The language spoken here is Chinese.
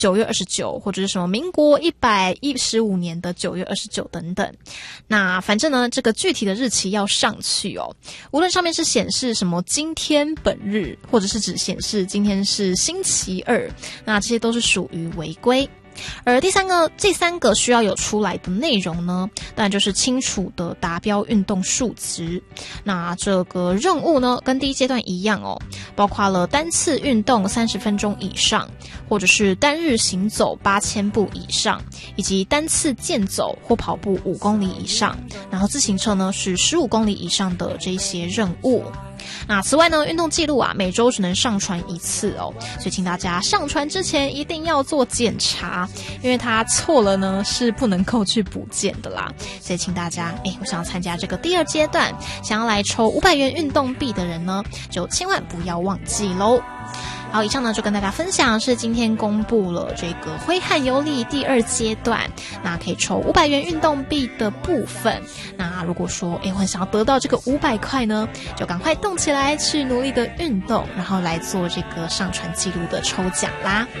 9月29，或者是什么民国115年的9月29等等。那反正呢，这个具体的日期要上去哦。无论上面是显示什么今天本日，或者是只显示今天是星期二，那这些都是属于违规。而这三个需要有出来的内容呢，当然就是清楚的达标运动数值。那这个任务呢，跟第一阶段一样哦，包括了单次运动30分钟以上，或者是单日行走8000步以上，以及单次健走或跑步5公里以上，然后自行车呢是15公里以上的这些任务。那此外呢，运动记录啊，每周只能上传1次哦，所以请大家上传之前一定要做检查，因为它错了呢是不能够去补件的啦。所以请大家，我想要参加这个第2阶段，想要来抽500元运动币的人呢，就千万不要忘记咯。好，以上呢就跟大家分享是今天公布了这个挥汗有力第2阶段，那可以抽500元运动币的部分。那如果说我很想要得到这个500块呢，就赶快动起来去努力的运动，然后来做这个上传记录的抽奖啦。